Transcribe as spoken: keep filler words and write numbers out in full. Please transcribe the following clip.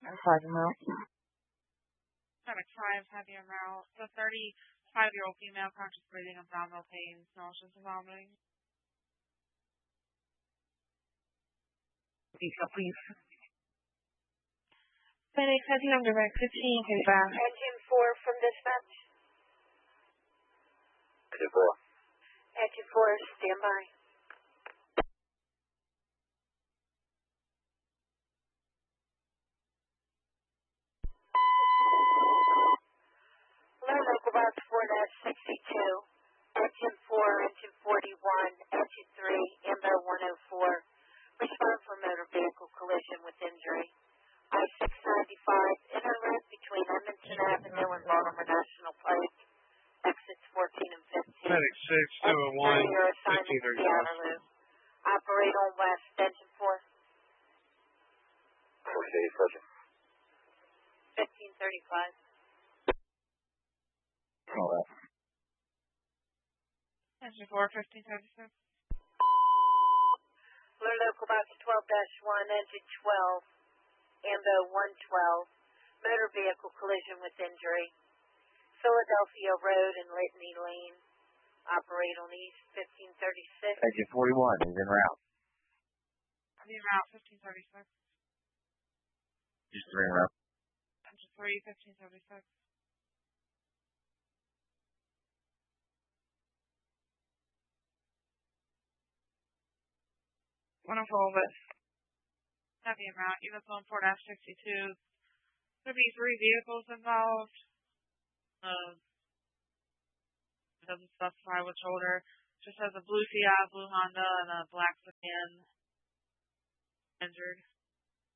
Five amount. Traffic five, heavy amount. The thirty-five-year-old female, conscious breathing, abdominal pain, nauseous and vomiting. Lisa, please. Phoenix, heavy on direct fifteen, thirty-five. Engine four from dispatch. Engine four. Engine four, stand by. Alert local box four dash sixty-two. Engine four, engine forty-one, engine three, M O one oh four. Respond for motor vehicle collision with injury. I six ninety-five, interloop between Edmonton Avenue and Baltimore National Park. Exits fourteen and fifteen. Medic six, two oh one, fifteen thirty-five. Operate on west, engine four. four eighty, present. fifteen thirty-five. All right. Engine four, fifteen thirty-six. Alert local box twelve dash one, engine twelve, M O one twelve, motor vehicle collision with injury. Philadelphia Road and Litany Lane. Operate on east, fifteen thirty-six. Engine forty-one is en route. Heavy amount, fifteen thirty-six. Just three en route. Engine three, fifteen thirty-six. one oh four west. Heavy amount, U S one four dash sixty-two. There'll be three vehicles involved. Uh, it doesn't specify which order. Just has a blue Fiat, blue Honda, and a black sedan injured.